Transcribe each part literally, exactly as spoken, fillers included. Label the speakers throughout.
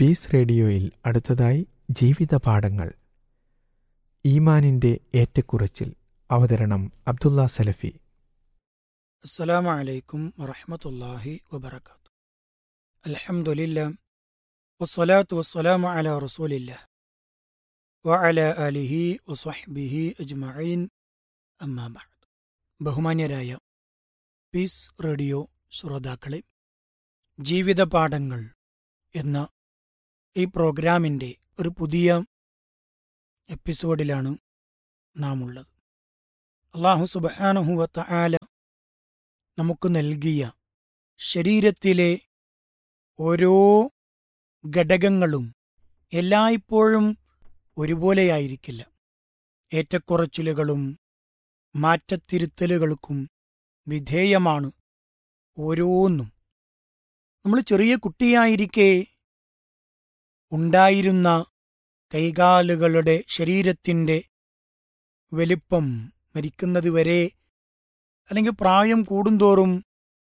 Speaker 1: Piece റേഡിയോയിൽ അടുത്തതായി ജീവിതപാഠങ്ങൾ. ഈമാനിന്റെ ഏറ്റക്കുറച്ചിൽ. അവതരണം അബ്ദുള്ള സലഫി.
Speaker 2: അസ്സലാമു അലൈക്കും വറഹ്മത്തുള്ളാഹി വബറകാതുഹു. അൽഹംദുലില്ലാഹ് വസ്സലാത്തു വസ്സലാമു അലാ റസൂലില്ലാഹ് വഅലാ ആലിഹി വസ്വഹ്ബിഹി അജ്മഈൻ. അമ്മാ ബഅദ്. ബഹുമാന്യരായ പീസ് റേഡിയോ ശ്രോതാക്കളെ, ജീവിതപാഠങ്ങൾ എന്ന ഈ പ്രോഗ്രാമിൻ്റെ ഒരു പുതിയ എപ്പിസോഡിലാണ് നാം ഉള്ളത്. അല്ലാഹു സുബ്ഹാനഹു വ തആല നമുക്ക് നൽകിയ ശരീരത്തിലെ ഓരോ ഘടകങ്ങളും എല്ലായ്പ്പോഴും ഒരുപോലെയായിരിക്കില്ല. ഏറ്റക്കുറച്ചിലുകളും മാറ്റത്തിരുത്തലുകൾക്കും വിധേയമാണ് ഓരോന്നും. നമ്മൾ ചെറിയ കുട്ടിയായിരിക്കെ ഉണ്ടായിരുന്ന കൈകാലുകളുടെ ശരീരത്തിൻ്റെ വലിപ്പം മരിക്കുന്നത് വരെ അല്ലെങ്കിൽ പ്രായം കൂടുന്തോറും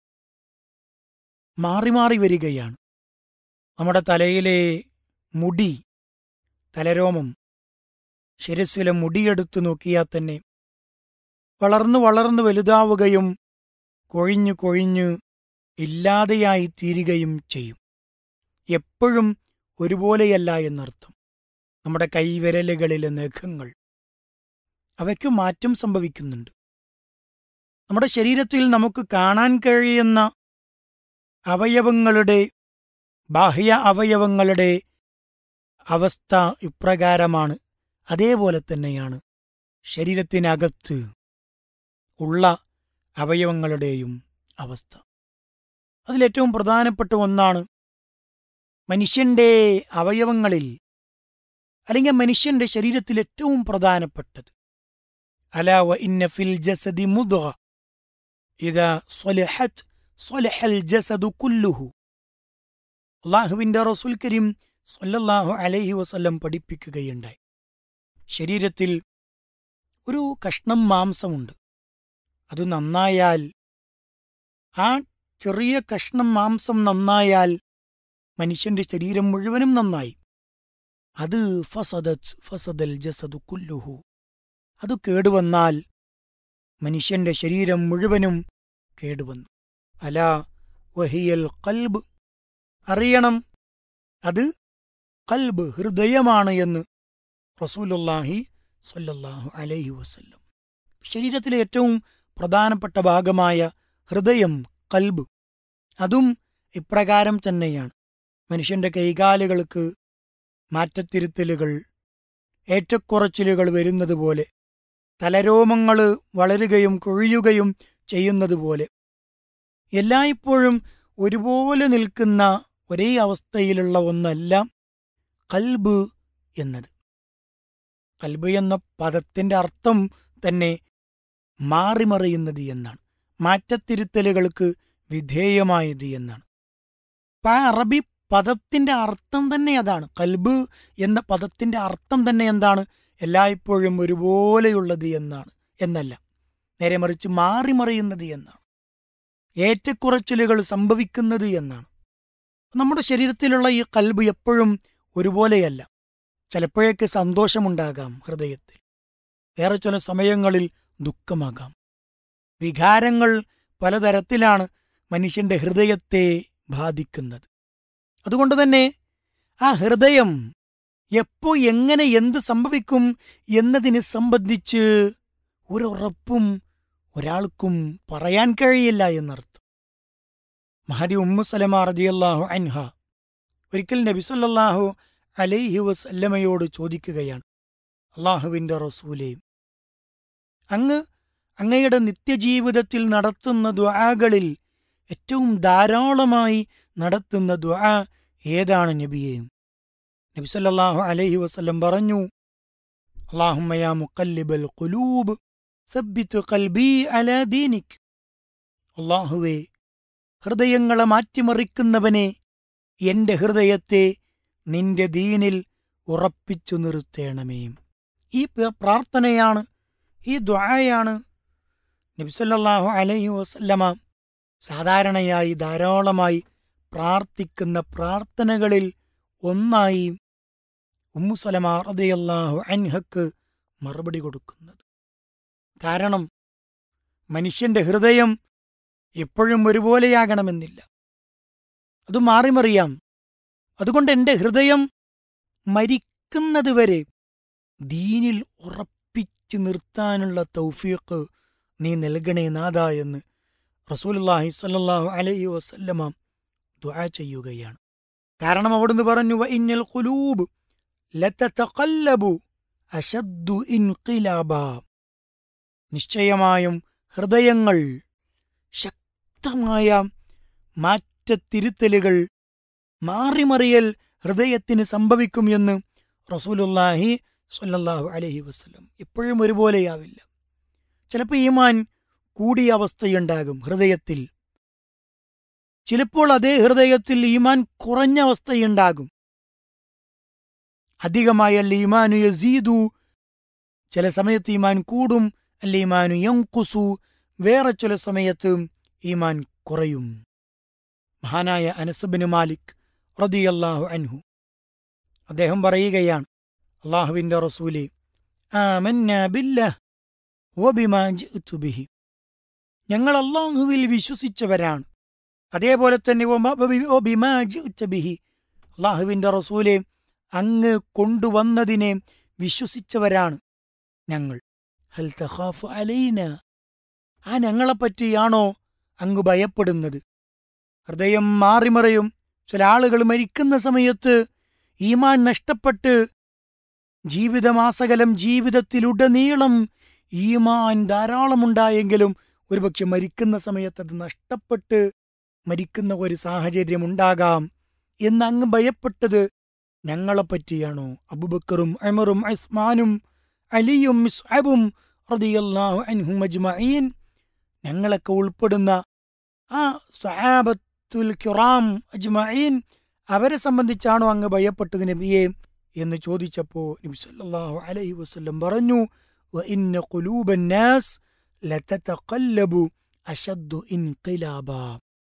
Speaker 2: മാറി മാറി വരികയാണ്. നമ്മുടെ തലയിലെ മുടി, തലരോമം, ശിരസ്സിലെ മുടിയെടുത്തു നോക്കിയാൽ തന്നെ വളർന്നു വളർന്നു വലുതാവുകയും കൊഴിഞ്ഞു കൊഴിഞ്ഞ് ഇല്ലാതെയായി തീരുകയും ചെയ്യും. എപ്പോഴും ഒരുപോലെയല്ല എന്നർത്ഥം. നമ്മുടെ കൈവിരലുകളിലെ നഖങ്ങൾ, അവയ്ക്ക് മാറ്റം സംഭവിക്കുന്നുണ്ട്. നമ്മുടെ ശരീരത്തിൽ നമുക്ക് കാണാൻ കഴിയുന്ന അവയവങ്ങളുടെ, ബാഹ്യ അവയവങ്ങളുടെ അവസ്ഥ ഇപ്രകാരമാണ്. അതേപോലെ തന്നെയാണ് ശരീരത്തിനകത്ത് ഉള്ള അവയവങ്ങളുടെയും അവസ്ഥ. അതിലേറ്റവും പ്രധാനപ്പെട്ട ഒന്നാണ് മനുഷ്യന്റെ അവയവങ്ങളിൽ അല്ലെങ്കിൽ മനുഷ്യന്റെ ശരീരത്തിൽ ഏറ്റവും പ്രധാനപ്പെട്ടത് അലാ വ ഇന്ന ഫിൽ ജസദി മുദ്ഗ ഇദാ സ്വലഹത് സ്വലഹൽ ജസദു കുല്ലുഹു. അല്ലാഹുവിന്റെ റസൂൽ കരീം സ്വല്ലല്ലാഹു അലൈഹി വസല്ലം പഠിപ്പിക്കുകയുണ്ടായി, ശരീരത്തിൽ ഒരു കഷ്ണം മാംസമുണ്ട്. അത് നന്നായാൽ, ആ ചെറിയ കഷ്ണം മാംസം നന്നായാൽ മനുഷ്യന്റെ ശരീരം മുഴുവനും നന്നായി. അത് ഫസദത് ഫസദൽ ജസദു കുല്ലുഹു. അത് കേടുവന്നാൽ മനുഷ്യന്റെ ശരീരം മുഴുവനും കേടുവന്നു. അലാ വഹിയൽ ഖൽബ്. അറിയണം, അത് ഖൽബ്, ഹൃദയമാണ് എന്ന് റസൂലുള്ളാഹി സ്വല്ലല്ലാഹു അലൈഹി വസല്ലം. ശരീരത്തിലെ ഏറ്റവും പ്രധാനപ്പെട്ട ഭാഗമായ ഹൃദയം, ഖൽബ്, അതും ഇപ്രകാരം തന്നെയാണ്. മനുഷ്യന്റെ കൈകാലുകൾക്ക് മാറ്റത്തിരുത്തലുകൾ, ഏറ്റക്കുറച്ചിലുകൾ വരുന്നത് പോലെ, തലരോമങ്ങൾ വളരുകയും കൊഴിയുകയും ചെയ്യുന്നത് പോലെ, എല്ലായ്പ്പോഴും ഒരുപോലെ നിൽക്കുന്ന ഒരേ അവസ്ഥയിലുള്ള ഒന്നല്ല ഖൽബ് എന്നത്. ഖൽബ് എന്ന പദത്തിന്റെ അർത്ഥം തന്നെ മാറിമറിയുന്നത് എന്നാണ്, മാറ്റത്തിരുത്തലുകൾക്ക് വിധേയമായത് എന്നാണ്. അപ്പൊ ആ അറബി പദത്തിന്റെ അർത്ഥം തന്നെ അതാണ്. ഖൽബ് എന്ന പദത്തിന്റെ അർത്ഥം തന്നെ എന്താണ്? എല്ലായ്പ്പോഴും ഒരുപോലെയുള്ളത് എന്നാണ്, എന്നല്ല, നേരെ മറിച്ച് മാറിമറിയുന്നത് എന്നാണ്, ഏറ്റക്കുറച്ചിലുകൾ സംഭവിക്കുന്നത് എന്നാണ്. നമ്മുടെ ശരീരത്തിലുള്ള ഈ ഖൽബ് എപ്പോഴും ഒരുപോലെയല്ല. ചിലപ്പോഴേക്ക് സന്തോഷമുണ്ടാകാം ഹൃദയത്തിൽ, വേറെ ചില സമയങ്ങളിൽ ദുഃഖമാകാം. വികാരങ്ങൾ പലതരത്തിലാണ് മനുഷ്യന്റെ ഹൃദയത്തെ ബാധിക്കുന്നത്. അതുകൊണ്ട് തന്നെ ആ ഹൃദയം എപ്പോ എങ്ങനെ എന്ത് സംഭവിക്കും എന്നതിനെ സംബന്ധിച്ച് ഒരുറപ്പും ഒരാൾക്കും പറയാൻ കഴിയില്ല എന്നർത്ഥം. മഹദി ഉമ്മു സലമ റളിയല്ലാഹു അൻഹ ഒരിക്കൽ നബി സല്ലല്ലാഹു അലൈഹി വസല്ലമയോട് ചോദിക്കുകയാണ്, അല്ലാഹുവിന്റെ റസൂലേ, അങ്ങ് അങ്ങയുടെ നിത്യജീവിതത്തിൽ നടത്തുന്ന ദുആകളിൽ ഏറ്റവും ധാരാളമായി നടത്തുന്ന ദുആ ഏതാണ് നബിയേ? നബി സല്ലല്ലാഹു അലൈഹി വസല്ലം പറഞ്ഞു, അല്ലാഹുമ്മ യാ മുഖല്ലിബൽ ഖുലൂബ് സബ്ബിത് ഖൽബി അലാ ദീനിക്. അല്ലാഹുവേ, ഹൃദയങ്ങളെ മാറ്റിമറിക്കുന്നവനെ, എന്റെ ഹൃദയത്തെ നിന്റെ ദീനിൽ ഉറപ്പിച്ചു നിർത്തേണമേ. ഈ പ്രാർത്ഥനയാണ്, ഈ ദുആയാണ് നബി സല്ലല്ലാഹു അലൈഹി വസല്ലമ സാധാരണയായി ധാരാളമായി പ്രാർത്ഥിക്കുന്ന പ്രാർത്ഥനകളിൽ ഒന്നായി ഉമ്മു സലമ റളിയല്ലാഹു അൻഹക്ക് മറുപടി കൊടുക്കുന്നത്. കാരണം മനുഷ്യന്റെ ഹൃദയം എപ്പോഴും ഒരുപോലെയാകണമെന്നില്ല, അത് മാറിമറിയാം. അതുകൊണ്ട് എൻ്റെ ഹൃദയം മരിക്കുന്നതുവരെ ദീനിൽ ഉറപ്പിച്ചു നിർത്താനുള്ള തൗഫീഖ് നീ നൽകണേ നാഥാ എന്ന് റസൂലുള്ളാഹി സ്വല്ലല്ലാഹു അലൈഹി വസല്ലമ ദുആ ചെയ്യുകയാണ്. കാരണം അവിടുന്ന് പറഞ്ഞു, വഇന്നൽ ഖുലൂബ് ലതതഖല്ലബു അശദ്ദു ഇൻഖിലാബാ, നിശ്ചയമായും ഹൃദയങ്ങൾ ശക്തമായ മാറ്റത്തിരുത്തലുകൾ, മാറിമറിയൽ ഹൃദയത്തിന് സംഭവിക്കും എന്ന് റസൂലുള്ളാഹി സ്വല്ലല്ലാഹു അലൈഹി വസല്ലം. എപ്പോഴും ഒരുപോലെയാവില്ല. ചിലപ്പോൾ ഈമാൻ കൂടിയ അവസ്ഥയുണ്ടാകും ഹൃദയത്തിൽ, ചിലപ്പോൾ അതേ ഹൃദയത്തിൽ ഈമാൻ കുറഞ്ഞ അവസ്ഥയുണ്ടാകും. അധികമായ അൽ ഈമാനു യസീദു, ചില സമയത്ത് ഈമാൻ കൂടും. അൽ ഈമാനു യൻഖുസു, വേറെ ചില സമയത്ത് ഈമാൻ കുറയും. മഹാനായ അനസ് ഇബ്നു മാലിക് റളിയല്ലാഹു അൻഹു അദ്ദേഹം പറയുകയാണ്, അല്ലാഹുവിന്റെ റസൂലേ, ആമന്നാ ബില്ലാഹ് വബിമാ ജിഅ്തു ബിഹി, ഞങ്ങൾ അല്ലാഹുവിൽ വിശ്വസിച്ചവരാണ്, അതേപോലെ തന്നെ വബിമാ ജിഅ്തു ബിഹി, അല്ലാഹുവിന്റെ റസൂലേ അങ്ങ് കൊണ്ടുവന്നതിനെ വിശ്വസിച്ചവരാണ് ഞങ്ങൾ. ഹൽ തഖാഫു അലൈനാ, ആ ഞങ്ങളെപ്പറ്റിയാണോ അങ്ങ് ഭയപ്പെടുന്നത്? ഹൃദയം മാറിമറിയും. ചില ആളുകൾ മരിക്കുന്ന സമയത്ത് ഈമാൻ നഷ്ടപ്പെട്ട് ജീവിതമാസകലം ജീവിതത്തിലുടനീളം ഈമാൻ ധാരാളമുണ്ടായെങ്കിലും ഒരുപക്ഷെ മരിക്കുന്ന സമയത്ത് അത് നഷ്ടപ്പെട്ട് മരിക്കുന്ന ഒരു സാഹചര്യമുണ്ടാകാം എന്ന് അങ്ങ് ഭയപ്പെട്ടത് ഞങ്ങളെപ്പറ്റിയാണോ? അബൂബക്കറും ഉമറും ഉസ്മാനും അലിയും മിസ്അബും റളിയല്ലാഹു അൻഹും അജ്മഈൻ, ഞങ്ങളൊക്കെ ഉൾപ്പെടുന്ന ആ സ്വഹാബത്തുൽ കിറാം അജ്മഈൻ, അവരെ സംബന്ധിച്ചാണോ അങ്ങ് ഭയപ്പെട്ടത് നബിയെ എന്ന് ചോദിച്ചപ്പോൾ നബി സല്ലല്ലാഹു അലൈഹി വസല്ലം പറഞ്ഞു, വഇന്ന ഖുലൂബൻ നാസ് ലതതഖല്ലബു അശദ്ദു ഇൻഖിലാബാ.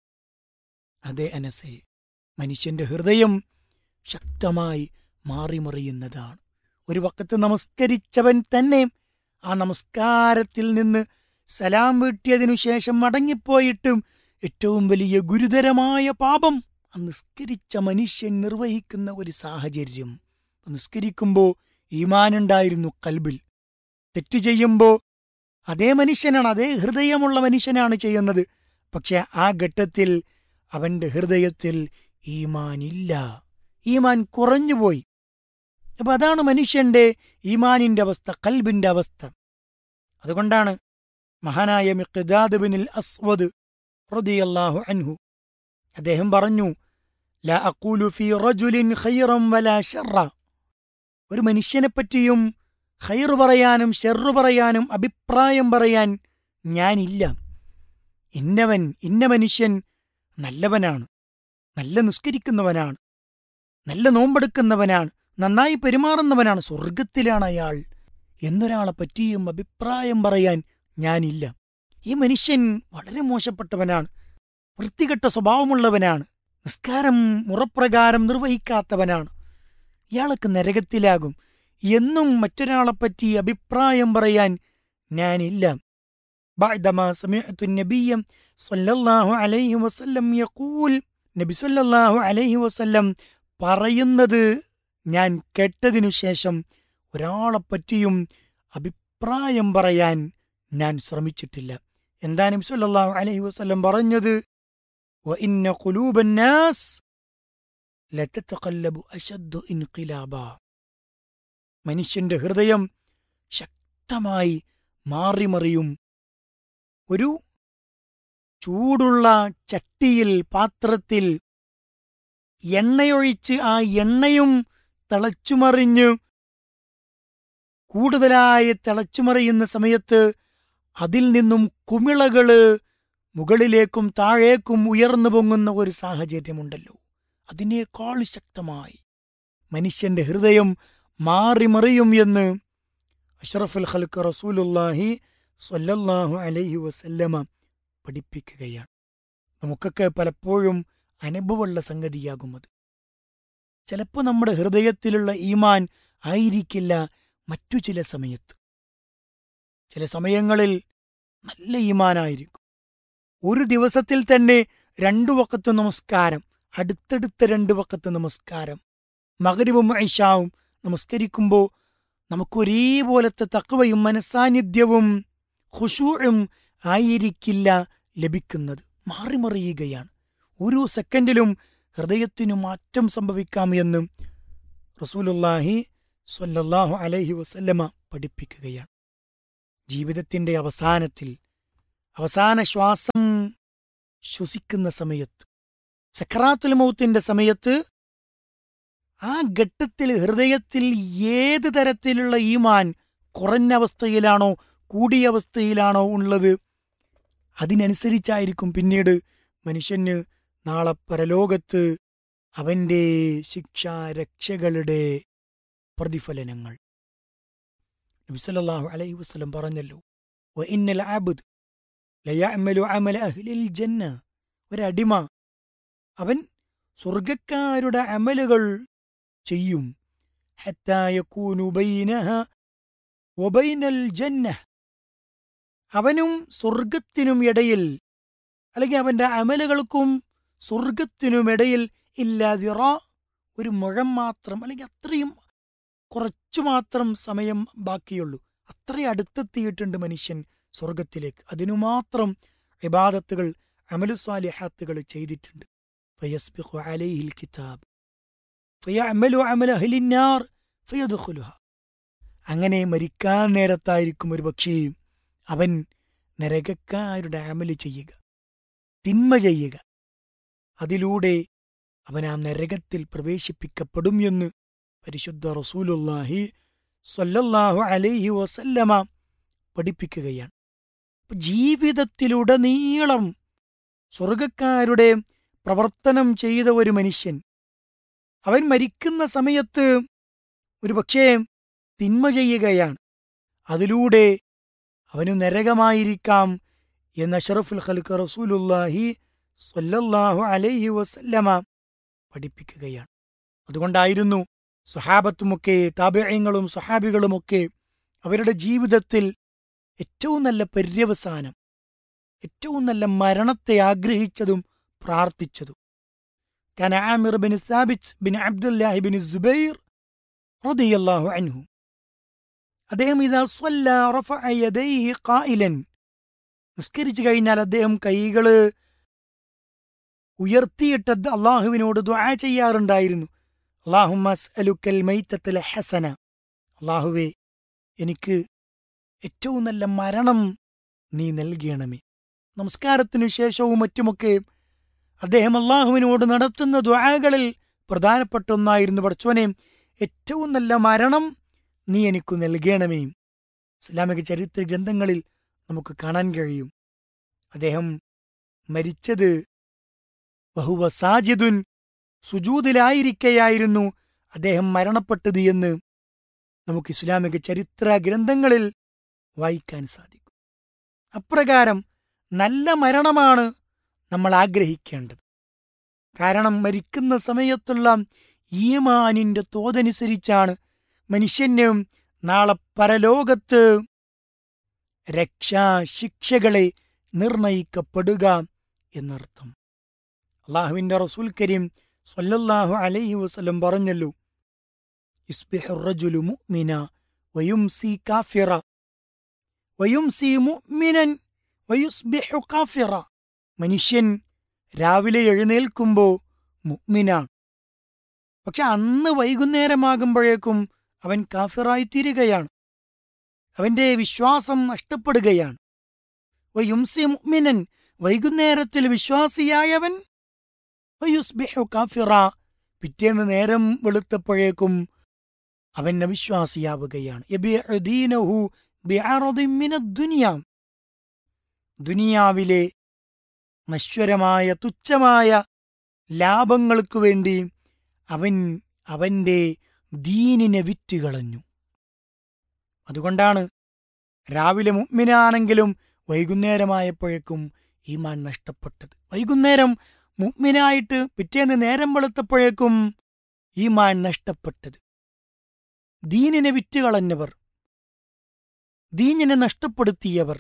Speaker 2: അതേ അനസേ, മനുഷ്യന്റെ ഹൃദയം ശക്തമായി മാറിമറിയുന്നതാണ്. ഒരു വഖത്ത് നമസ്കരിച്ചവൻ തന്നെ ആ നമസ്കാരത്തിൽ നിന്ന് സലാം വീട്ടിയതിനു ശേഷം മടങ്ങിപ്പോയിട്ടും ഏറ്റവും വലിയ ഗുരുതരമായ പാപം ആ നിസ്കരിച്ച മനുഷ്യൻ നിർവഹിക്കുന്ന ഒരു സാഹചര്യം. നിസ്കരിക്കുമ്പോൾ ഈമാനുണ്ടായിരുന്നു കൽബിൽ, തെറ്റ് ചെയ്യുമ്പോൾ അതേ മനുഷ്യനാണ്, അതേ ഹൃദയമുള്ള മനുഷ്യനാണ് ചെയ്യുന്നത്. പക്ഷെ ആ ഘട്ടത്തിൽ അവന്റെ ഹൃദയത്തിൽ ഈമാനില്ല, ഈമാൻ കുറഞ്ഞുപോയി. അപ്പൊ അതാണ് മനുഷ്യന്റെ ഈമാനിന്റെ അവസ്ഥ, കൽബിന്റെ അവസ്ഥ. അതുകൊണ്ടാണ് മഹാനായ മിഖ്ദാദ് ബിനുൽ അസ്വദ് റളിയല്ലാഹു അൻഹു അദ്ദേഹം പറഞ്ഞു, ലാ അഖൂലു ഫീ റജുലിൻ ഖൈറൻ വലാ ശർറ, ഒരു മനുഷ്യനെപ്പറ്റിയും ഖൈർ പറയാനും ഷർറ് പറയാനും അഭിപ്രായം പറയാൻ ഞാനില്ല. ഇന്നവൻ ഇന്ന മനുഷ്യൻ നല്ലവനാണ്, നല്ല നിസ്കരിക്കുന്നവനാണ്, നല്ല നോമ്പെടുക്കുന്നവനാണ്, നന്നായി പെരുമാറുന്നവനാണ്, സ്വർഗത്തിലാണ് അയാൾ എന്നൊരാളെ പറ്റിയും അഭിപ്രായം പറയാൻ ഞാനില്ല. ഈ മനുഷ്യൻ വളരെ മോശപ്പെട്ടവനാണ്, വൃത്തികെട്ട സ്വഭാവമുള്ളവനാണ്, നിസ്കാരം മുറപ്രകാരം നിർവഹിക്കാത്തവനാണ്, ഇയാൾക്ക് നരകത്തിലാകും എന്നും മറ്റൊരാളെപ്പറ്റി അഭിപ്രായം പറയാൻ ഞാനില്ല. ബഅദമാ സമിഅതു നബിയ്യ സ്വല്ലല്ലാഹു അലൈഹി വസല്ലം യഖൂൽ, നബി സ്വല്ലല്ലാഹു അലൈഹി വസല്ലം പറയുന്നത് ഞാൻ കേട്ടതിനു ശേഷം ഒരാളെപ്പറ്റിയും അഭിപ്രായം പറയാൻ ഞാൻ ശ്രമിച്ചിട്ടില്ല. എന്താ നബി സല്ലല്ലാഹു അലൈഹി വസല്ലം പറഞ്ഞത്? വഇന്ന ഖുലൂബൻ നാസ് ലതതഖല്ലബു അശദ്ദു ഇൻഖിലാബാ, മനുഷ്യന്റെ ഹൃദയം ശക്തമായി മാറിമറിയും. ഒരു ചൂടുള്ള ചട്ടിയിൽ, പാത്രത്തിൽ എണ്ണയൊഴിച്ച് ആ എണ്ണയും തിളച്ചുമറിഞ്ഞ് കൂടുതലായി തിളച്ചുമറിയുന്ന സമയത്ത് അതിൽ നിന്നും കുമിളകള് മുകളിലേക്കും താഴേക്കും ഉയർന്നു പൊങ്ങുന്ന ഒരു സാഹചര്യമുണ്ടല്ലോ, അതിനേക്കാൾ ശക്തമായി മനുഷ്യന്റെ ഹൃദയം മാറിമറിയും എന്ന് അഷ്റഫുൽ ഖൽഖ് റസൂലുള്ളാഹി സ്വല്ലല്ലാഹു അലൈഹി വസല്ലമ പഠിപ്പിക്കുകയാണ്. നമുക്കൊക്കെ പലപ്പോഴും അനുഭവമുള്ള സംഗതിയാകും അത്. ചിലപ്പോൾ നമ്മുടെ ഹൃദയത്തിലുള്ള ഈമാൻ ആയിരിക്കില്ല മറ്റു ചില സമയത്ത്. ചില സമയങ്ങളിൽ നല്ല ഈമാനായിരിക്കും. ഒരു ദിവസത്തിൽ തന്നെ രണ്ടു വഖത്ത് നമസ്കാരം, അടുത്തടുത്ത രണ്ട് വഖത്ത് നമസ്കാരം, മഗ്രിബും ഇശാവും നമസ്കരിക്കുമ്പോൾ നമുക്കൊരേപോലത്തെ തഖ്വയും മനസാന്നിധ്യവും ഖുശൂഉം ആയിരിക്കില്ല ലഭിക്കുന്നത്. മാറിമറിയുകയാണ്. ഓരോ സെക്കൻഡിലും ഹൃദയത്തിനു മാറ്റം സംഭവിക്കാം എന്ന് റസൂലുള്ളാഹി സ്വല്ലല്ലാഹു അലൈഹി വസല്ലമ പഠിപ്പിക്കുകയാണ്. ജീവിതത്തിന്റെ അവസാനത്തിൽ, അവസാന ശ്വാസം ശ്വസിക്കുന്ന സമയത്ത്, സക്കറാത്തുൽ മൗത്തിന്റെ സമയത്ത്, ആ ഘട്ടത്തിൽ ഹൃദയത്തിൽ ഏത് തരത്തിലുള്ള ഈമാൻ കുറഞ്ഞ അവസ്ഥയിലാണോ കൂടിയ അവസ്ഥയിലാണോ ഉള്ളത്, അതിനനുസരിച്ചായിരിക്കും പിന്നീട് മനുഷ്യന് നാളെ പരലോകത്ത് അവന്റെ ശിക്ഷാരക്ഷകളുടെ പ്രതിഫലനങ്ങൾ. നബി സല്ലല്ലാഹു അലൈഹി വസല്ലം പറഞ്ഞല്ലോ, വഇന്നൽ അബ്ദ് ലയഅമലു അമല അഹ്ലിൽ ജന്ന, ഒരടിമ അവൻ സ്വർഗക്കാരുടെ അമലുകൾ ചെയ്യും. ഹത്താ യകൂനു ബൈനഹ വബൈനൽ ജന്ന, അവനും സ്വർഗത്തിനും ഇടയിൽ, അല്ലെങ്കിൽ അവന്റെ അമലുകൾക്കും സ്വർഗത്തിനുമിടയിൽ ഇല്ലാ ദിറാ, ഒരു മുഴം മാത്രം, അല്ലെങ്കിൽ അത്രയും കുറച്ചു മാത്രം സമയം ബാക്കിയുള്ളൂ. അത്രയും അടുത്തെത്തിയിട്ടുണ്ട് മനുഷ്യൻ സ്വർഗത്തിലേക്ക്. അതിനുമാത്രം ഇബാദത്തുകൾ, അമലുസ്വാലിഹാത്തുകൾ ചെയ്തിട്ടുണ്ട്. ഫയസ്ബിഖു അലൈഹിൽ കിതാബ് ഫയഅമലു അമല അഹ്ലിന്നാർ ഫയദ്ഖുലുഹ. അങ്ങനെ മരിക്കാൻ നേരത്തായിരിക്കും ഒരു പക്ഷേ അവൻ നരകക്കാരുടെ അമല് ചെയ്യുക, തിന്മ ചെയ്യുക. അതിലൂടെ അവൻ ആ നരകത്തിൽ പ്രവേശിപ്പിക്കപ്പെടും എന്ന് പരിശുദ്ധ റസൂലുള്ളാഹി സ്വല്ലല്ലാഹു അലൈഹി വസല്ലമ പഠിപ്പിക്കുകയാണ്. ജീവിതത്തിലുടനീളം സ്വർഗക്കാരുടെ പ്രവർത്തനം ചെയ്ത ഒരു മനുഷ്യൻ അവൻ മരിക്കുന്ന സമയത്ത് ഒരുപക്ഷേ തിന്മ ചെയ്യുകയാണ്. അതിലൂടെ അവനു നരകമായിരിക്കാം എന്ന് അഷ്റഫുൽ ഖൽഖ് റസൂലുള്ളാഹി സ്വല്ലല്ലാഹു അലൈഹി വസല്ലമ പഠിപ്പിക്കുകയാണ്. അതുകൊണ്ടായിരുന്നു സ്വഹാബത്തുമൊക്കെ, താബിഈങ്ങളും സ്വഹാബികളുമൊക്കെ അവരുടെ ജീവിതത്തിൽ ഏറ്റവും നല്ല പര്യവസാനം, ഏറ്റവും നല്ല മരണത്തെ ആഗ്രഹിച്ചതും പ്രാർത്ഥിച്ചതും. കാന Aamir bin Sabith bin Abdullahi bin Zubair റളിയല്ലാഹു അൻഹു, അദ്ദേഹം ഇദാ സ്വല്ലാ റഫഅ യദൈഹി ഖായിലൻ, നിസ്കരിച്ചു കഴിഞ്ഞാൽ അദ്ദേഹം കൈകള് ഉയർത്തിയിട്ട് അള്ളാഹുവിനോട് ദുആ ചെയ്യാറുണ്ടായിരുന്നു. അല്ലാഹുമ്മ അസ്അലുക്കൽ മൈത്തത്തൽ ഹസന, അള്ളാഹുവേ എനിക്ക് ഏറ്റവും നല്ല മരണം നീ നൽകണമേ. നമസ്കാരത്തിനു ശേഷവും മറ്റുമൊക്കെ അദ്ദേഹം അള്ളാഹുവിനോട് നടത്തുന്ന ദുആകളിൽ പ്രധാനപ്പെട്ട ഒന്നായിരുന്നു, പടച്ചോനെ ഏറ്റവും നല്ല മരണം നീ എനിക്കു നൽകണമേ. ഇസ്ലാമിക ചരിത്ര ഗ്രന്ഥങ്ങളിൽ നമുക്ക് കാണാൻ കഴിയും അദ്ദേഹം മരിച്ചത് വഹുവ സാജിദുൻ, സുജൂദിലായിരിക്കെയായിരുന്നു അദ്ദേഹം മരണപ്പെട്ടത് എന്ന് നമുക്ക് ഇസ്ലാമിക ചരിത്ര ഗ്രന്ഥങ്ങളിൽ വായിക്കാൻ സാധിക്കും. അപ്രകാരം നല്ല മരണമാണ് നമ്മൾ ആഗ്രഹിക്കേണ്ടത്. കാരണം മരിക്കുന്ന സമയത്തുള്ള ഈമാനിന്റെ തോതനുസരിച്ചാണ് മനുഷ്യന് നാളെ പരലോകത്ത് രക്ഷാശിക്ഷകളെ നിർണയിക്കപ്പെടുക എന്നർത്ഥം. അള്ളാഹുവിന്റെ റസൂൽ കരീം സ്വല്ലല്ലാഹു അലൈഹി വസല്ലം പറഞ്ഞല്ലോ, യുസ്ബിഹു റജുലു മുഅ്മിന വയുംസി കാഫിറ വയുംസി മുഅ്മിനൻ വയുസ്ബിഹു കാഫിറ. മനുഷ്യൻ രാവിലെ എഴുന്നേൽക്കുമ്പോൾ മുഅ്മിനാണ്, പക്ഷെ അന്ന് വൈകുന്നേരമാകുമ്പോഴേക്കും അവൻ കാഫിറായിത്തീരുകയാണ്, അവന്റെ വിശ്വാസം നഷ്ടപ്പെടുകയാണ്. വയുംസി മുഅ്മിനൻ, വൈകുന്നേരത്തിൽ വിശ്വാസിയായവൻ, വയുസ്ബിഹു കാഫിറ, പിറ്റേന്ന് നേരം വെളുത്തപ്പോഴേക്കും അവൻ അവിശ്വാസിയാവുകയാണ്. യബിഉ ദീനഹു ബിഅറദിൻ മിനദ് ദുനിയ, ദുനിയാവിലെ നശ്വരമായ തുച്ഛമായ ലാഭങ്ങൾക്കു വേണ്ടി അവൻ അവന്റെ ദീനിനെ വിറ്റുകളഞ്ഞു. അതുകൊണ്ടാണ് രാവിലെ മുഅ്മിനാണെങ്കിലും വൈകുന്നേരമായപ്പോഴേക്കും ഈമാൻ നഷ്ടപ്പെട്ടത്. വൈകുന്നേരം മുഅ്മിനായിട്ട് പിറ്റേന്ന് നേരം വെളുത്തപ്പോഴേക്കും ഈമാൻ നഷ്ടപ്പെട്ടത്. ദീനിനെ വിറ്റുകളഞ്ഞവർ, ദീനിനെ നഷ്ടപ്പെടുത്തിയവർ,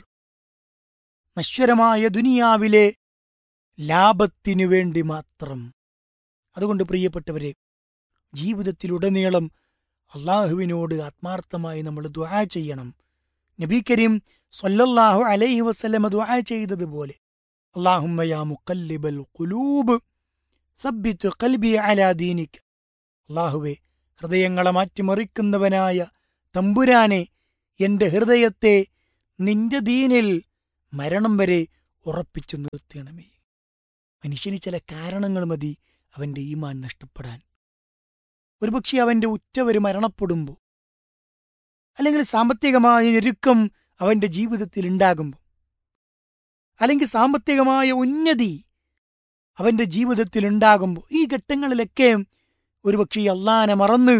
Speaker 2: നശ്വരമായ ദുനിയാവിലെ ലാഭത്തിനു വേണ്ടി മാത്രം. അതുകൊണ്ട് പ്രിയപ്പെട്ടവരെ, ജീവിതത്തിലുടനീളം അള്ളാഹുവിനോട് ആത്മാർത്ഥമായി നമ്മൾ ദുആ ചെയ്യണം. നബി കരീം സ്വല്ലല്ലാഹു അലൈഹി വസല്ലമ ദുആ ചെയ്തതുപോലെ, അല്ലാഹുമ്മ യാ മുഖല്ലിബൽ ഖുലൂബ് സബ്ബിത് ഖൽബി അലാ ദീനിക. അല്ലാഹുവേ, ഹൃദയങ്ങളെ മാറ്റിമറിക്കുന്നവനായ തമ്പുരാനെ, എന്റെ ഹൃദയത്തെ നിന്റെ ദീനിൽ മരണം വരെ ഉറപ്പിച്ചു നിർത്തണമേ. മനുഷ്യന് ചില കാരണങ്ങൾ മതി അവന്റെ ഈമാൻ നഷ്ടപ്പെടാൻ. ഒരുപക്ഷെ അവന്റെ ഉറ്റവർ മരണപ്പെടുമ്പോൾ, അല്ലെങ്കിൽ സാമ്പത്തികമായ ഞെരുക്കം അവന്റെ ജീവിതത്തിൽ ഉണ്ടാകുമ്പോൾ, അല്ലെങ്കിൽ സാമ്പത്തികമായ ഉന്നതി അവന്റെ ജീവിതത്തിൽ ഉണ്ടാകുമ്പോൾ, ഈ ഘട്ടങ്ങളിലൊക്കെ ഒരുപക്ഷെ അള്ളാനെ മറന്ന്,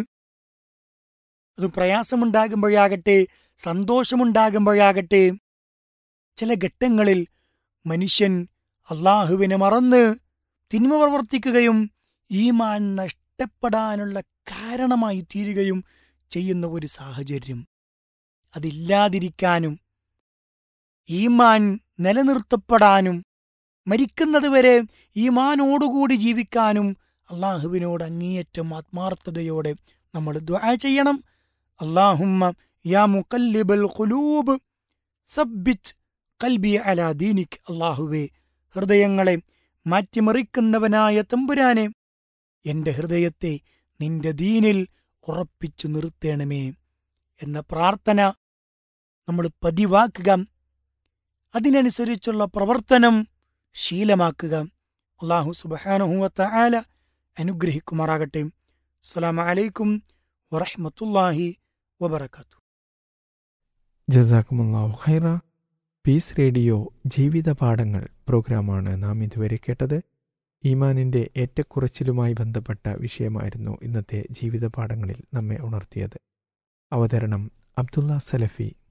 Speaker 2: അത് പ്രയാസമുണ്ടാകുമ്പോഴാകട്ടെ സന്തോഷമുണ്ടാകുമ്പോഴാകട്ടെ, ചില ഘട്ടങ്ങളിൽ മനുഷ്യൻ അള്ളാഹുവിനെ മറന്ന് തിന്മ പ്രവർത്തിക്കുകയും ഈമാൻ നഷ്ടപ്പെടാനുള്ള കാരണമായി തീരുകയും ചെയ്യുന്ന ഒരു സാഹചര്യം. അതില്ലാതിരിക്കാനും ഈമാൻ നിലനിർത്തപ്പെടാനും മരിക്കുന്നതുവരെ ഈമാനോടുകൂടി ജീവിക്കാനും അള്ളാഹുവിനോട് അങ്ങേയറ്റം ആത്മാർത്ഥതയോടെ നമ്മൾ ദുആ ചെയ്യണം. അല്ലാഹുമ്മ യാ മുഖല്ലിബൽ ഖുലൂബ് സബ്ബിത് ഖൽബി അലാ ദീനിക്. അല്ലാഹുവേ, ഹൃദയങ്ങളെ മാറ്റിമറിക്കുന്നവനായ തമ്പുരാനെ, എന്റെ ഹൃദയത്തെ നിന്റെ ദീനിൽ ഉറപ്പിച്ചു നിർത്തേണമേ എന്ന പ്രാർത്ഥന നമ്മൾ പതിവാക്കുക. അതിനനുസരിച്ചുള്ള പ്രവർത്തനം ശീലമാക്കുക. അല്ലാഹു സുബ്ഹാനഹു വ തആല അനുഗ്രഹിക്കുമാറാകട്ടെ. അസ്സലാമു അലൈക്കും വറഹ്മത്തുള്ളാഹി വബറകാതുഹു.
Speaker 1: ജസാക്കുമുല്ലാഹു ഖൈറ. പീസ് റേഡിയോ ജീവിത പാഠങ്ങൾ പ്രോഗ്രാമാണ് നാം ഇതുവരെ കേട്ടത്. ഈമാനിൻ്റെ ഏറ്റക്കുറച്ചിലുമായി ബന്ധപ്പെട്ട വിഷയമായിരുന്നു ഇന്നത്തെ ജീവിത പാഠങ്ങളിൽ നമ്മെ ഉണർത്തിയത്. അവതരണം അബ്ദുള്ള സലഫി.